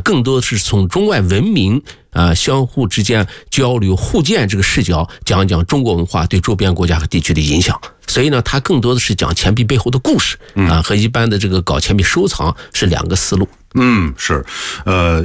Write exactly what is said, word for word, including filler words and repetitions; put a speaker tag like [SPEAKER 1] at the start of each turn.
[SPEAKER 1] 更多的是从中外文明啊、呃、相互之间交流互鉴这个视角，讲一讲中国文化对周边国家和地区的影响。所以呢，它更多的是讲钱币背后的故事啊，和一般的这个搞钱币收藏是两个思路。
[SPEAKER 2] 嗯，是，呃。